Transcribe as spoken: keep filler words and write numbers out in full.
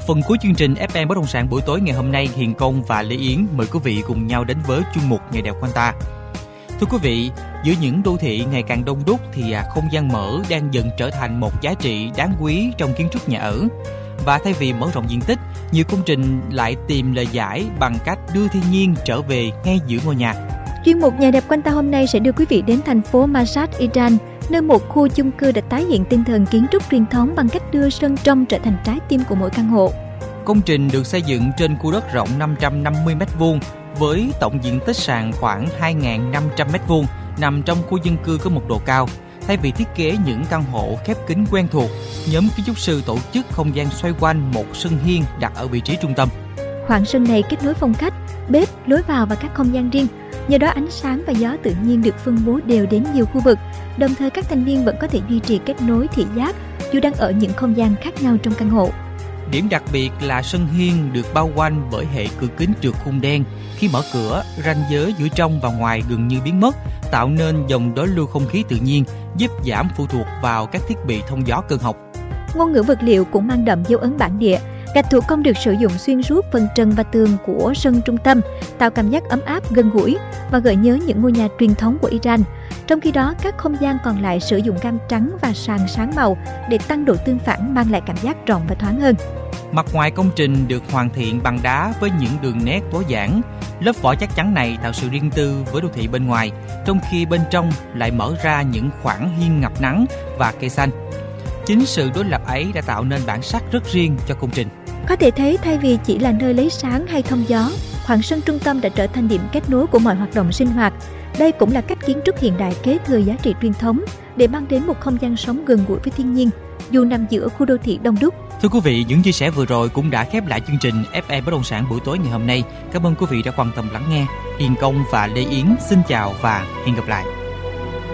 Phần cuối chương trình ép em Bất động sản buổi tối ngày hôm nay, Hiền Công và Lê Yến mời quý vị cùng nhau đến với chuyên mục Ngày đẹp quanh ta. Thưa quý vị, giữa những đô thị ngày càng đông đúc thì không gian mở đang dần trở thành một giá trị đáng quý trong kiến trúc nhà ở. Và thay vì mở rộng diện tích, nhiều công trình lại tìm lời giải bằng cách đưa thiên nhiên trở về ngay giữa ngôi nhà. Chuyên mục Nhà đẹp quanh ta hôm nay sẽ đưa quý vị đến thành phố Mashhad, Iran, nơi một khu chung cư đã tái hiện tinh thần kiến trúc truyền thống bằng cách đưa sân trong trở thành trái tim của mỗi căn hộ. Công trình được xây dựng trên khu đất rộng năm trăm năm mươi mét vuông với tổng diện tích sàn khoảng hai nghìn năm trăm mét vuông, nằm trong khu dân cư có mật độ cao. Thay vì thiết kế những căn hộ khép kín quen thuộc, nhóm kiến trúc sư tổ chức không gian xoay quanh một sân hiên đặt ở vị trí trung tâm. Khoảng sân này kết nối phòng khách, bếp, lối vào và các không gian riêng. Nhờ đó ánh sáng và gió tự nhiên được phân bố đều đến nhiều khu vực, đồng thời các thành viên vẫn có thể duy trì kết nối thị giác dù đang ở những không gian khác nhau trong căn hộ. Điểm đặc biệt là sân hiên được bao quanh bởi hệ cửa kính trượt khung đen. Khi mở cửa, ranh giới giữa trong và ngoài gần như biến mất, tạo nên dòng đối lưu không khí tự nhiên, giúp giảm phụ thuộc vào các thiết bị thông gió cơ học. Ngôn ngữ vật liệu cũng mang đậm dấu ấn bản địa. Gạch thủ công được sử dụng xuyên suốt phần trần và tường của sân trung tâm, tạo cảm giác ấm áp, gần gũi và gợi nhớ những ngôi nhà truyền thống của Iran. Trong khi đó, các không gian còn lại sử dụng cam trắng và sàn sáng màu để tăng độ tương phản, mang lại cảm giác rộng và thoáng hơn. Mặt ngoài công trình được hoàn thiện bằng đá với những đường nét tối giản. Lớp vỏ chắc chắn này tạo sự riêng tư với đô thị bên ngoài, trong khi bên trong lại mở ra những khoảng hiên ngập nắng và cây xanh. Chính sự đối lập ấy đã tạo nên bản sắc rất riêng cho công trình. Có thể thấy thay vì chỉ là nơi lấy sáng hay thông gió, khoảng sân trung tâm đã trở thành điểm kết nối của mọi hoạt động sinh hoạt. Đây cũng là cách kiến trúc hiện đại kế thừa giá trị truyền thống để mang đến một không gian sống gần gũi với thiên nhiên, dù nằm giữa khu đô thị đông đúc. Thưa quý vị, những chia sẻ vừa rồi cũng đã khép lại chương trình ép em Bất động sản buổi tối ngày hôm nay. Cảm ơn quý vị đã quan tâm lắng nghe. Hiền Công và Lê Yến xin chào và hẹn gặp lại.